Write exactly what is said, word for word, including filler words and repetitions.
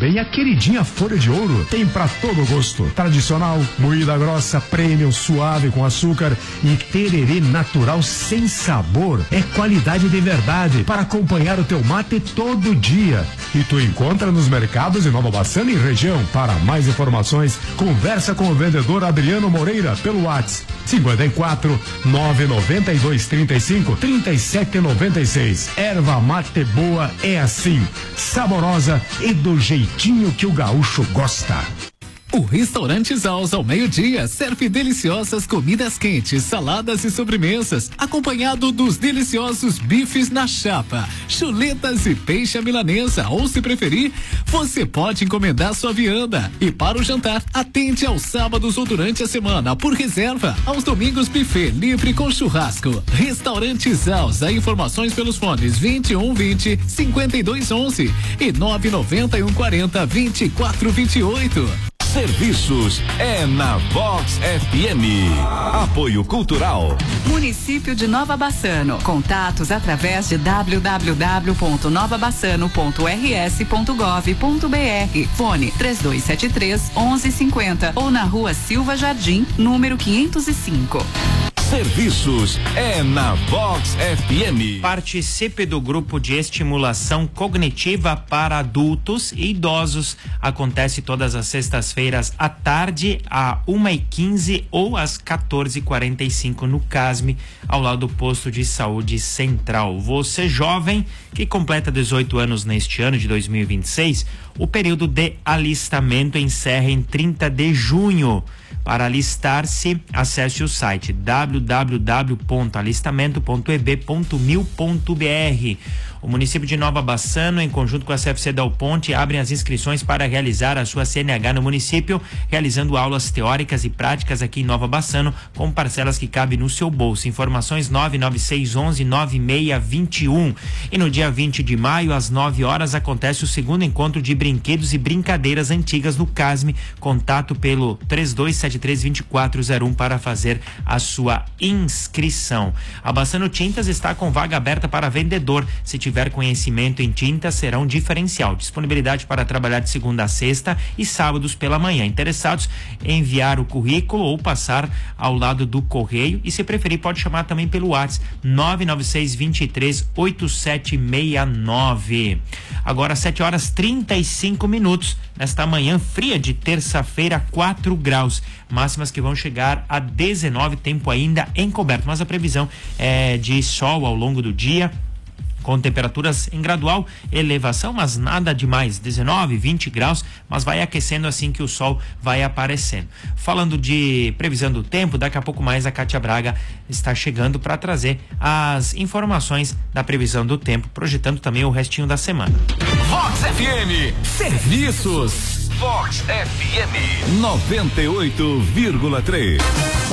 também a queridinha folha de ouro. Tem pra todo gosto. Tradicional, moída grossa, premium, suave com açúcar e tererê natural sem sabor. É qualidade de verdade para acompanhar o teu mate todo dia. E tu encontra nos mercados de Nova Bassano e região. Para mais informações, conversa com o vendedor Adriano Moreira pelo WhatsApp cinquenta e quatro, nove noventa e dois, trinta e cinco, trinta e sete noventa e seis. Erva mate boa é assim, saborosa e do jeitinho que o gaúcho gosta. O Restaurante Zaus ao meio-dia serve deliciosas comidas quentes, saladas e sobremesas, acompanhado dos deliciosos bifes na chapa, chuletas e peixe à milanesa, ou se preferir, você pode encomendar sua vianda. E para o jantar, atende aos sábados ou durante a semana por reserva, aos domingos buffet livre com churrasco. Restaurante Zaus, a informações pelos fones vinte e um vinte, cinquenta e dois onze e nove noventa e um quarenta, vinte e quatro vinte e oito. Serviços é na Vox F M. Apoio Cultural. Município de Nova Bassano. Contatos através de w w w ponto nova bassano ponto r s ponto gov ponto b r. Fone três dois sete três, onze cinquenta ou na Rua Silva Jardim, número quinhentos e cinco. Serviços é na Vox F M. Participe do grupo de estimulação cognitiva para adultos e idosos. Acontece todas as sextas-feiras à tarde, a uma e quinze ou às quatorze e quarenta e cinco no CASME, ao lado do posto de saúde central. Você jovem que completa dezoito anos neste ano de dois mil e vinte e seis, o período de alistamento encerra em trinta de junho. Para alistar-se, acesse o site w w w ponto alistamento ponto e b ponto mil ponto b r. O município de Nova Bassano, em conjunto com a C F C Del Ponte, abrem as inscrições para realizar a sua C N H no município, realizando aulas teóricas e práticas aqui em Nova Bassano, com parcelas que cabem no seu bolso. Informações nove nove seis onze, nove seis dois um. E no dia vinte de maio, às nove horas, acontece o segundo encontro de brinquedos e brincadeiras antigas no CASME. Contato pelo três dois sete três, dois quatro zero um para fazer a sua inscrição. A Bassano Tintas está com vaga aberta para vendedor. Se tiver conhecimento em tinta, será um diferencial. Disponibilidade para trabalhar de segunda a sexta e sábados pela manhã. Interessados, enviar o currículo ou passar ao lado do correio, e se preferir pode chamar também pelo WhatsApp nove nove seis, dois três, oito sete seis nove. Agora sete horas e trinta e cinco minutos, nesta manhã fria de terça-feira, quatro graus, máximas que vão chegar a dezenove, tempo ainda encoberto, mas a previsão é de sol ao longo do dia, com temperaturas em gradual elevação, mas nada demais, dezenove, vinte graus, mas vai aquecendo assim que o sol vai aparecendo. Falando de previsão do tempo, daqui a pouco mais a Kátia Braga está chegando para trazer as informações da previsão do tempo, projetando também o restinho da semana. Vox F M, serviços. Vox F M noventa e oito vírgula três.